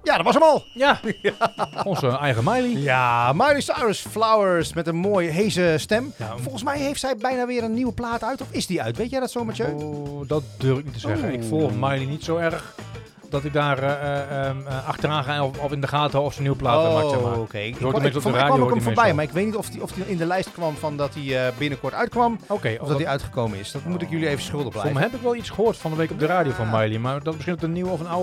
Ja, dat was hem al. Ja, onze eigen Miley. Ja, Miley Cyrus Flowers met een mooie heese stem. Ja, Volgens mij heeft zij bijna weer een nieuwe plaat uit. Of is die uit? Weet jij dat zo, Mathieu? Oh, dat durf ik niet te zeggen. Ik volg Miley niet zo erg dat ik daar achteraan ga of in de gaten hou of ze een nieuwe plaat maakt. Zeg maar. Oké. Ik hoort hem kwam op de radio, ook hoort hem die voorbij, meestal. maar ik weet niet of die in de lijst kwam van dat hij binnenkort uitkwam. Oké, Of dat hij uitgekomen is. Dat moet ik jullie even schuldig Voor blijven. me heb ik wel iets gehoord van de week op de radio van Miley. Maar dat misschien het een nieuwe of een oude